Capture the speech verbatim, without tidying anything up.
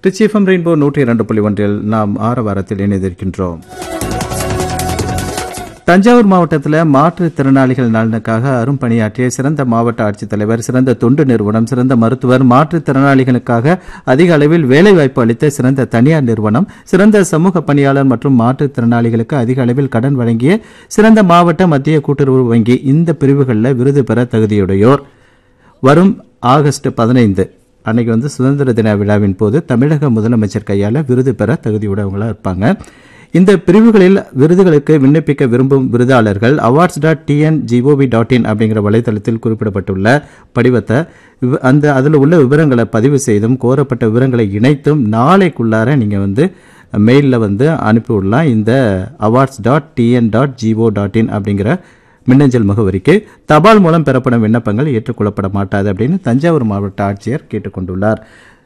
Trichy FM rainbow நூற்றி இரண்டு புள்ளி ஒன்றில் நாம் ஆரவாரத்தில் இணைந்திருக்கின்றோம். தஞ்சாவூர் மாவட்டத்தில் மாற்றுத்திறனாளிகள் நலனுக்காக அரும்பணியாற்றிய சிறந்த மாவட்ட ஆட்சித்தலைவர், சிறந்த தொண்டு நிறுவனம், சிறந்த மருத்துவர், மாற்றுத்திறனாளிகளுக்காக அதிக அளவில் வேலைவாய்ப்பு அளித்த சிறந்த தனியார் நிறுவனம், சிறந்த சமூக பணியாளர் மற்றும் மாற்றுத்திறனாளிகளுக்கு அதிக அளவில் கடன் வழங்கிய சிறந்த மாவட்ட மத்திய கூட்டுறவு வங்கி, இந்த பிரிவுகளில் விருது பெற தகுதியுடையோர் வரும் ஆகஸ்ட் பதினைந்து அன்னைக்கு வந்து சுதந்திர தின விழாவின் போது தமிழக முதலமைச்சர் கையால் விருது பெற தகுதியுடையவங்களா இருப்பாங்க. இந்த பிரிவுகளில் விருதுகளுக்கு விண்ணப்பிக்க விரும்பும் விருதாளர்கள் awards dot TN gov dot in அப்படிங்கிற வலைதளத்தில் குறிப்பிடப்பட்டுள்ள படிவத்தை அந்த அதில் உள்ள விவரங்களை பதிவு செய்தும் கோரப்பட்ட விவரங்களை இணைத்தும் நாளைக்குள்ளார நீங்கள் வந்து மெயிலில் வந்து அனுப்பிவிடலாம். இந்த awards dot TN dot GO dot in அப்படிங்கிற மின்னஞ்சல் முகவரிக்கு தபால் மூலம் பெறப்படும் விண்ணப்பங்கள் ஏற்றுக்கொள்ளப்பட மாட்டாது அப்படின்னு தஞ்சாவூர் மாவட்ட ஆட்சியர் கேட்டுக்கொண்டுள்ளார்.